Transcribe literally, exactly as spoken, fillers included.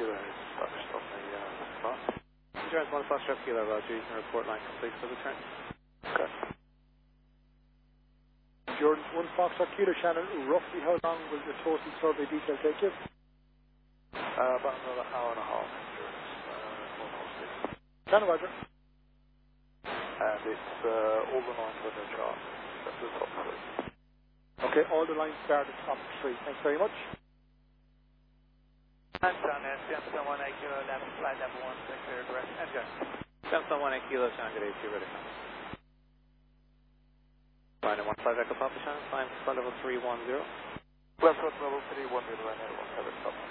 Kilo is focused on the uh, spot. Endurance one Foxtrot Kilo, Roger. You can report line complete for the turn. Okay. Jordan, one Foxtrot Kilo, Shannon, roughly how long will the total survey detail take you? Uh, about another hour and a half. Endurance uh, one oh six. Shannon, Roger. And it's uh, all the lines on the chart. That's the top three. Okay, all the lines start at top three. Thanks very much. And down there, Samsung one eight Kilo, left, flight level one six zero, direct, and go. Samsung one eight Kilo, Shannon, good day, two ready. Line one five Echo Papa, Shannon, climb flight level three one zero. Left foot level three one zero, and one seven, top.